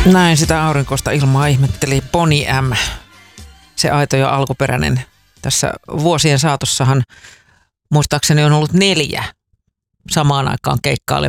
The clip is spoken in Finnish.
Näin sitä aurinkoista ilmaa ihmetteli Boney M. Se aito ja alkuperäinen. Tässä vuosien saatossahan muistaakseni on ollut 4 samaan aikaan keikkailevaa